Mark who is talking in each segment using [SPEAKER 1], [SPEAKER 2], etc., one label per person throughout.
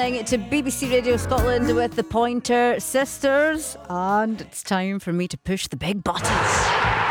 [SPEAKER 1] To BBC Radio Scotland with the Pointer Sisters, and it's time for me to push the big buttons.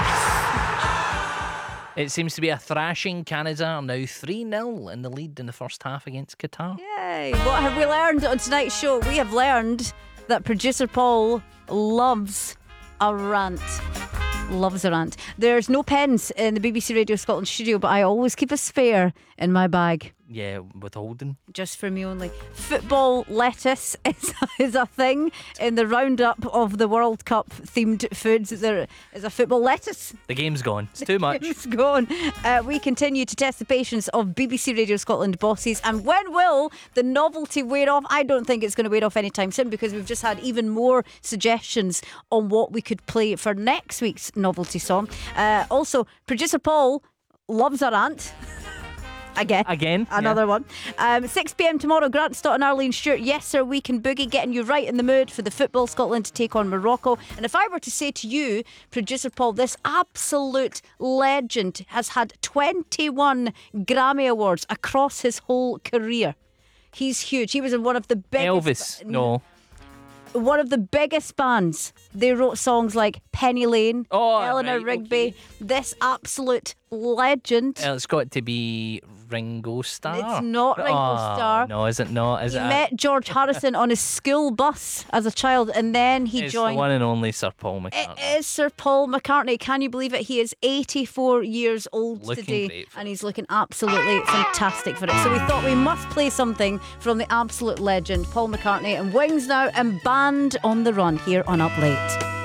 [SPEAKER 2] It seems to be a thrashing. Canada are now 3-0 in the lead in the first half against Qatar.
[SPEAKER 1] Yay! What have we learned on tonight's show? We have learned that producer Paul loves a rant. Loves a rant. There's no pens in the BBC Radio Scotland studio, but I always keep a spare in my bag.
[SPEAKER 2] Yeah, withholding.
[SPEAKER 1] Just for me only. Football lettuce is a thing in the roundup of the World Cup themed foods. There is a football lettuce.
[SPEAKER 2] The game's gone. It's too much.
[SPEAKER 1] It's gone. We continue to test the patience of BBC Radio Scotland bosses. And when will the novelty wear off? I don't think it's going to wear off anytime soon, because we've just had even more suggestions on what we could play for next week's novelty song. Also, producer Paul loves a rant. Again, another one. 6 p.m. tomorrow, Grant Stott and Arlene Stewart. Yes sir, we can boogie, getting you right in the mood for the football Scotland to take on Morocco. And if I were to say to you, producer Paul, this absolute legend has had 21 Grammy Awards across his whole career. He's huge. He was in one of the biggest...
[SPEAKER 2] Elvis, no.
[SPEAKER 1] One of the biggest bands. They wrote songs like Penny Lane, Eleanor
[SPEAKER 2] right,
[SPEAKER 1] Rigby.
[SPEAKER 2] okay.
[SPEAKER 1] This absolute legend.
[SPEAKER 2] It's got to be Ringo Starr.
[SPEAKER 1] It's not Ringo Starr.
[SPEAKER 2] No, is it not?
[SPEAKER 1] He met George Harrison on his school bus as a child, and then he
[SPEAKER 2] It's
[SPEAKER 1] joined.
[SPEAKER 2] the one and only Sir Paul McCartney.
[SPEAKER 1] It is Sir Paul McCartney. Can you believe it? He is 84 years old
[SPEAKER 2] Looking
[SPEAKER 1] today,
[SPEAKER 2] great for
[SPEAKER 1] and he's looking absolutely fantastic for it. So we thought we must play something from the absolute legend, Paul McCartney, and Wings now, and Band on the Run here on Up Late.